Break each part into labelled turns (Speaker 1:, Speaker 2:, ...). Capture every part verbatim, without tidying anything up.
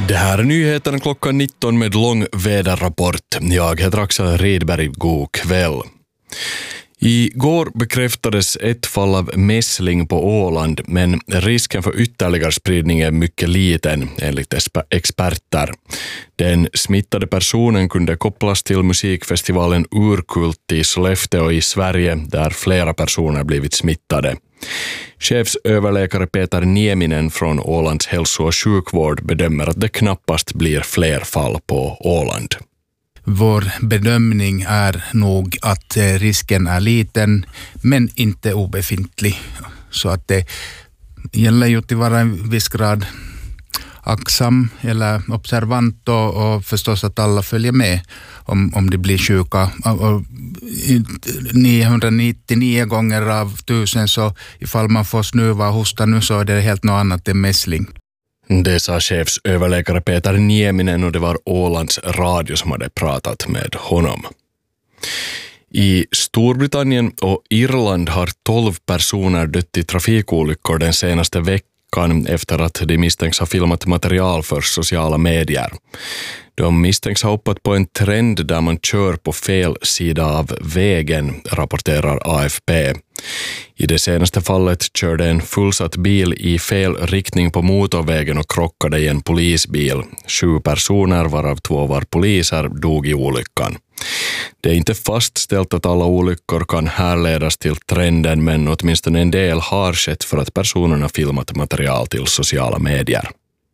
Speaker 1: Det här är nyheten klockan nitton med lång väderrapport. Jag heter Axel Rydberg. God kväll. Igår bekräftades ett fall av mässling på Åland, men risken för ytterligare spridning är mycket liten enligt experter. Den smittade personen kunde kopplas till musikfestivalen Urkult i Sollefteå i Sverige, där flera personer blivit smittade. Chefsöverläkare Peter Nieminen från Ålands hälso- och sjukvård bedömer att det knappast blir fler fall på Åland.
Speaker 2: Vår bedömning är nog att risken är liten men inte obefintlig. Så att det gäller ju att vara en viss grad aktsam eller observant och, och förstås att alla följer med om, om de blir sjuka. Och niohundranittionio gånger av tusen så ifall man får snuva och hosta nu så är det helt något annat än mässling.
Speaker 1: Det sa chefsöverläkare Peter Nieminen och det var Ålands radio som hade pratat med honom. I Storbritannien och Irland har tolv personer dött i trafikolyckor den senaste veckan efter att de misstänks ha filmat material för sociala medier. De misstänks ha hoppat på en trend där man kör på fel sida av vägen, rapporterar A F P. I det senaste fallet körde en fullsatt bil i fel riktning på motorvägen och krockade i en polisbil. Sju personer, varav två var poliser, dog i olyckan. Det är inte fastställt att alla olyckor kan härledas till trenden, men åtminstone en del har skett för att personerna filmat material till sociala medier.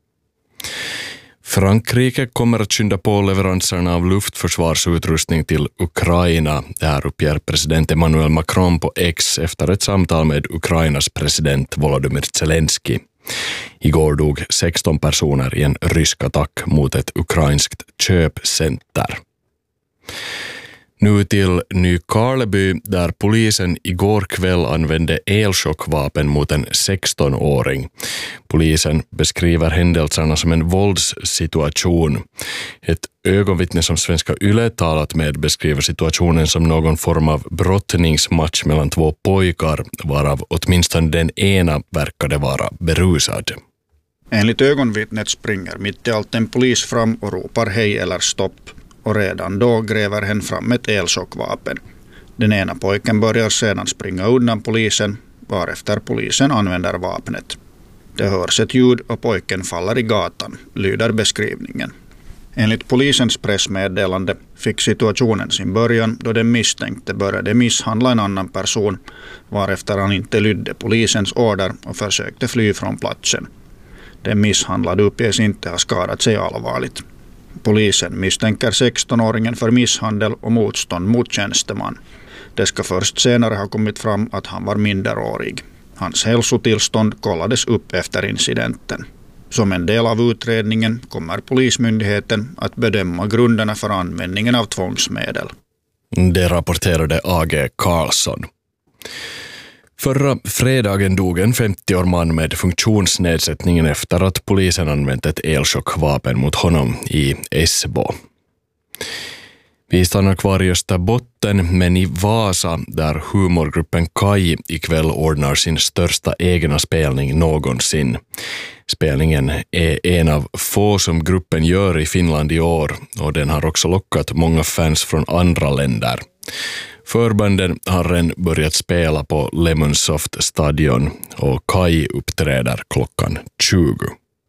Speaker 1: Frankrike kommer att skynda på leveranserna av luftförsvarsutrustning till Ukraina. Det här uppger president Emmanuel Macron på X efter ett samtal med Ukrainas president Volodymyr Zelensky. Igår dog sexton personer i en rysk attack mot ett ukrainskt köpcenter. Nu till Nykarleby, där polisen igår kväll använde elchockvapen mot en sexton-åring. Polisen beskriver händelserna som en våldssituation. Ett ögonvittne som Svenska Yle talat med beskriver situationen som någon form av brottningsmatch mellan två pojkar, varav åtminstone den ena verkade vara berusad.
Speaker 3: Enligt ögonvittnet springer mitt i allt en polis fram och ropar hej eller stopp. Och redan då gräver hen fram ett elchockvapen. Den ena pojken börjar sedan springa undan polisen, varefter polisen använder vapnet. Det hörs ett ljud och pojken faller i gatan, lyder beskrivningen. Enligt polisens pressmeddelande fick situationen sin början då den misstänkte började misshandla en annan person, varefter han inte lydde polisens order och försökte fly från platsen. Den misshandlade uppges inte ha skadat sig allvarligt. Polisen misstänker sexton-åringen för misshandel och motstånd mot tjänsteman. Det ska först senare ha kommit fram att han var minderårig. Hans hälsotillstånd kollades upp efter incidenten. Som en del av utredningen kommer polismyndigheten att bedöma grunderna för användningen av tvångsmedel.
Speaker 1: Det rapporterade A G Karlsson. Förra fredagen dog en femtio-årig man med funktionsnedsättningen efter att polisen använt ett elchockvapen mot honom i Esbo. Vi stannar kvar i Österbotten, men i Vasa, där humorgruppen Kaj ikväll ordnar sin största egna spelning någonsin. Spelningen är en av få som gruppen gör i Finland i år, och den har också lockat många fans från andra länder. Förbanden har redan börjat spela på Lemonsoft stadion och Kaj uppträder klockan tjugo.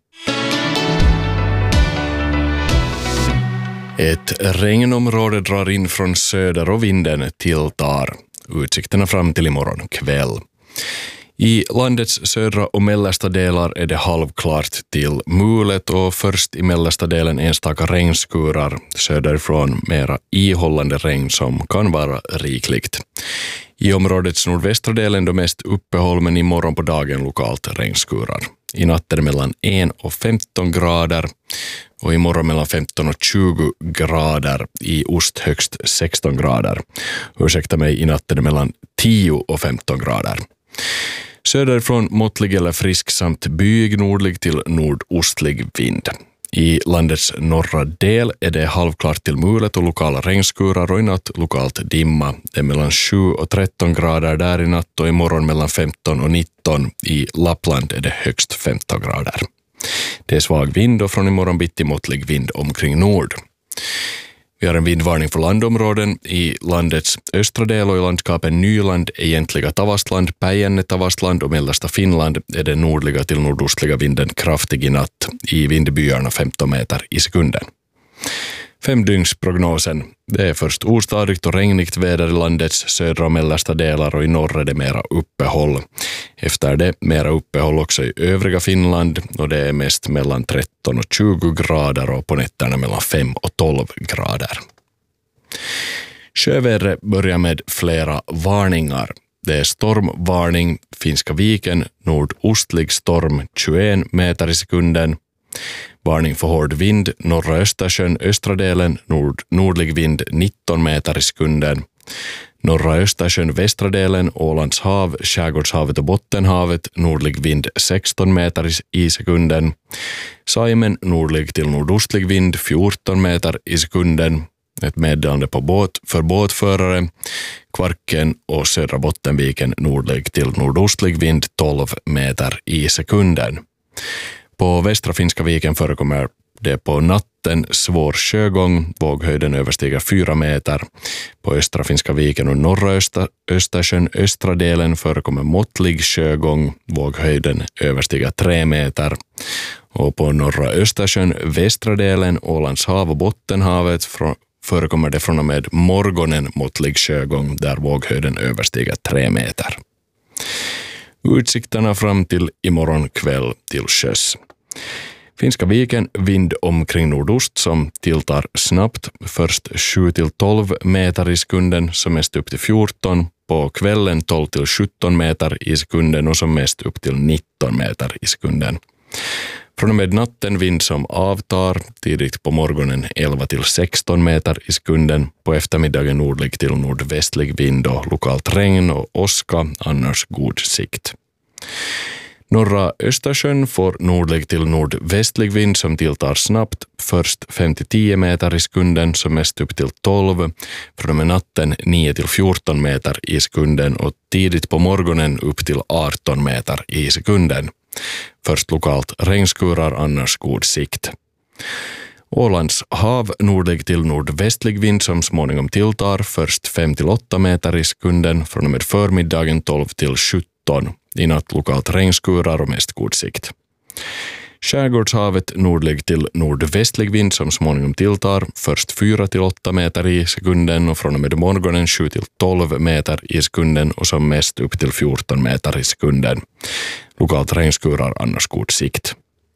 Speaker 1: Ett regnområde drar in från söder och vinden tilltar. Utsikterna fram till imorgon kväll. I landets södra och mellersta delar är det halvklart till mulet och först i mellersta delen enstaka regnskurar, söderifrån mera ihållande regn som kan vara rikligt. I områdets nordvästra delen då mest uppehåll, men imorgon på dagen lokalt regnskurar. I natt är det mellan en och femton grader och imorgon mellan femton och tjugo grader, i ost högst sexton grader. Ursäkta mig, i natt är det mellan tio och femton grader. Söderifrån måttlig eller frisk samt byig nordlig till nordostlig vind. I landets norra del är det halvklart till mulet och lokala regnskurar och i natt lokalt dimma. Det är mellan sju och tretton grader där i natt och imorgon mellan femton och nitton. I Lappland är det högst femton grader. Det är svag vind och från imorgon bitti måttlig vind omkring nord. Vi har en vindvarning för landområden i landets östra del och i landskapen Nyland, egentliga Tavastland, Päijänne Tavastland och mellersta Finland är den nordliga till nordostliga vinden kraftig i natt, i vindbyarna femton meter i sekunden. Femdygnsprognosen. Det är först ostadigt och regnigt väder i landets södra och mellersta delar och i norr är det mera uppehåll. Efter det mera uppehåll också i övriga Finland och det är mest mellan tretton och tjugo grader och på nätterna mellan fem och tolv grader. Sjövädret börjar med flera varningar. Det är stormvarning, Finska viken, nordostlig storm tjugoen meter i sekunden. Varning för hård vind, norra Östersjön, östra delen, nord, nordlig vind nitton meter i sekunden. Norra Östersjön, västra delen, Ålands hav, Skärgårdshavet och Bottenhavet, nordlig vind sexton meter i sekunden. Saimen, nordlig till nordostlig vind fjorton meter i sekunden. Ett meddelande på båt för båtförare. Kvarken och södra Bottenviken, nordlig till nordostlig vind tolv meter i sekunden. På västra Finska viken förekommer det på natten svår sjögång, våghöjden överstiger fyra meter. På östra Finska viken och norra Öster, Östersjön, östra delen förekommer måttlig sjögång, våghöjden överstiger tre meter. Och på norra Östersjön, västra delen, Ålands hav och Bottenhavet förekommer det från och med morgonen måttlig sjögång där våghöjden överstiger tre meter. Utsikterna fram till imorgon kväll till sjöss. Finska viken, vind omkring nordost som tilltar snabbt, först sju till tolv meter i sekunden, som mest upp till fjorton, på kvällen tolv till sjutton meter i sekunden och som mest upp till nitton meter i sekunden. Från och med natten vind som avtar, tidigt på morgonen elva till sexton meter i sekunden, på eftermiddagen nordlig till nordvästlig vind och lokalt regn och åska, annars god sikt. Norra Östersjön får nordlig till nordvästlig vind som tilltar snabbt, först fem till tio meter i sekunden, som mest upp till tolv, från och med natten nio till fjorton meter i sekunden och tidigt på morgonen upp till arton meter i sekunden. Först lokalt regnskurar, annars god sikt. Ålands hav, nordlig till nordvästlig vind som småningom tilltar, först fem till åtta meter i sekunden, från och med förmiddagen tolv till sjutton. I natt lokalt regnskurar och mest god sikt. Skärgårdshavet, nordlig till nordvästlig vind som småningom tilltar, först fyra till åtta meter i sekunden och från och med morgonen sju till tolv meter i sekunden och som mest upp till fjorton meter i sekunden. Lokalt regnskurar, annars god sikt.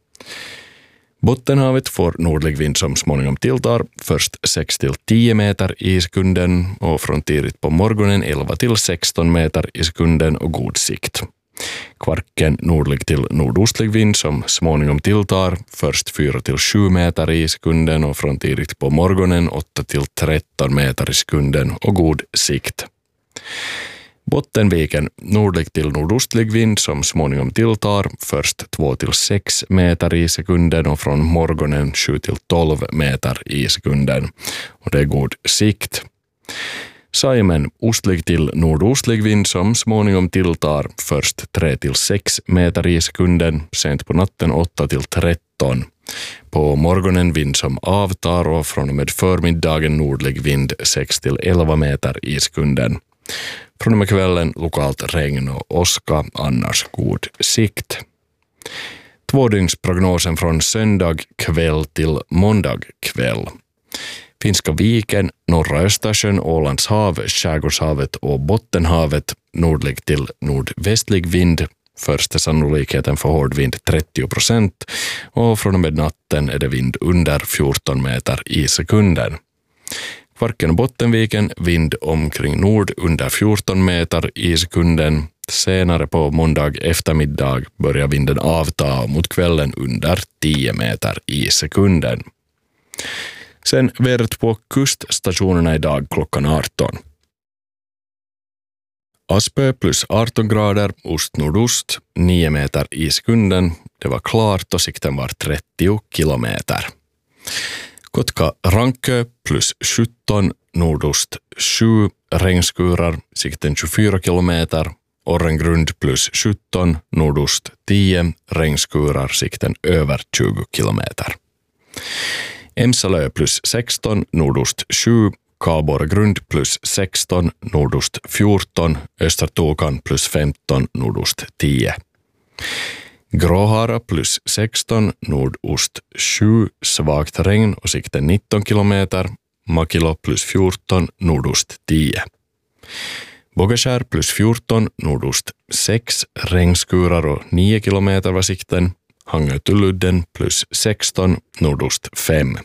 Speaker 1: Bottenhavet får nordlig vind som småningom tilltar, först sex till tio meter i sekunden och från tidigt på morgonen elva till sexton meter i sekunden och god sikt. Kvarken, nordlig till nordostlig vind som småningom tilltar, först fyra till sju meter i sekunden och från tidigt på morgonen åtta till tretton meter i sekunden och god sikt. Bottenviken, nordlig till nordostlig vind som småningom tilltar, först två till sex meter i sekunden och från morgonen sju till tolv meter i sekunden och det är god sikt. Saimen, ostlig till nordostlig vind som småningom tilltar, först tre till sex meter i sekunden, sent på natten åtta till tretton. På morgonen vind som avtar och från och med förmiddagen nordlig vind sex till elva meter i sekunden. Från och med kvällen lokalt regn och åska, annars god sikt. Tvådygnsprognosen från söndag kväll till måndag kväll. Finska viken, norra Östersjön, Ålands hav, Skärgårdshavet och Bottenhavet, nordlig till nordvästlig vind. Första sannolikheten för hård vind trettio procent och från och med natten är det vind under fjorton meter i sekunden. Kvarken och Bottenviken, vind omkring nord under fjorton meter i sekunden. Senare på måndag eftermiddag börjar vinden avta och mot kvällen under tio meter i sekunden. Sen vädret på kuststationerna idag klockan arton. Aspö plus arton grader, ost-nordost, nio meter i sekunden. Det var klart och sikten var trettio kilometer. Kotka-Rankö plus sjutton, nordost sju, regnskurar, sikten tjugofyra kilometer. Orrengrund plus sjutton, nordost tio, regnskurar, sikten över tjugo kilometer. Emsalö plus sexton, nordost sju, Karlborgrund plus sexton, nordost fjorton, Östertokan plus femton, nordost tio. Gråhara plus sexton, nordost sju, svagt regn och sikten nitton kilometer, Makilo plus fjorton, nordost tio. Bågeskär plus fjorton, nordost sex, regnskurar och nio kilometer var sikten, Hangötuludden plus sexton, nordost fem.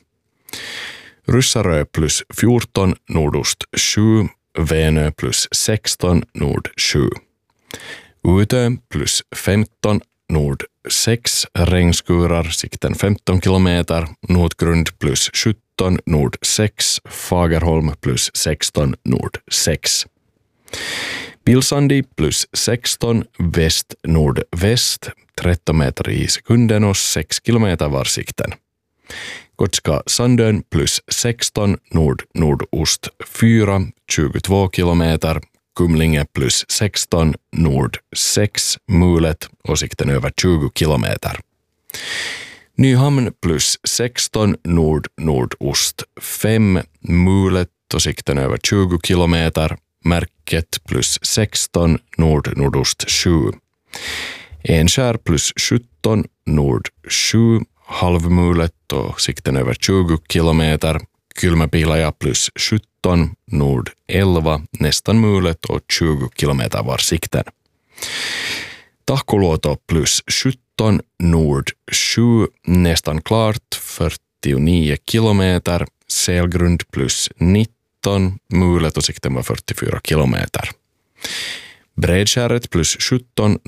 Speaker 1: Ryssarö plus fjorton, nordost sju, Vänö plus sexton, nord sju. Utö plus femton, nord sex, regnskurar, sikten femton kilometer, Nordgrund plus sjutton, nord sex, Fagerholm plus sexton, nord sex. Pilsandi plus sexton, väst nordväst, tretton meter i sekunden och sex kilometer var sikten. Gotska Sandön plus sexton, nord nordost fyra, tjugotvå kilometer, Kumlinge plus sexton, nord sex, Mulet och sikten över tjugo kilometer. Nyhamn plus sexton, nord nordost fem, Mulet och sikten över tjugo kilometer, Märket plus sexton, nord nordost sju. Enskär plus sjutton, nord sju, Halvmulet och sikten över tjugo kilometer, Kylmäpihlaja plus sjutton, nord elva, nästan Mulet och tjugo kilometer var sikten. Tahkoluoto plus sjutton, nord sju, nästan klart, fyrtionio kilometer, Selgrund plus nitton, Mulet och sikten var fyrtiofyra kilometer. Bredskäret plus sjutton,